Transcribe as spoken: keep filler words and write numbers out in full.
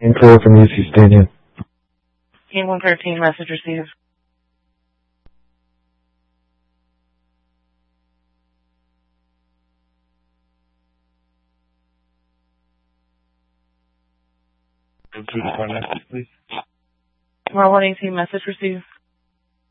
and clear from U C Stadium. Team one thirteen, message received. To the front message, please. Tomorrow one eighteen, message received.